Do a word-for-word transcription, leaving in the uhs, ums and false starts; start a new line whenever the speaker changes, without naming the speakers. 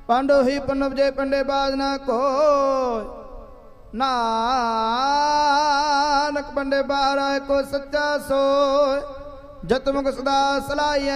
पांडो ही पन्नव जय पंडे बाज ना कोय, नानक पंडे बाराय को सच्चा सोय। जत मुख सदा सलाहिया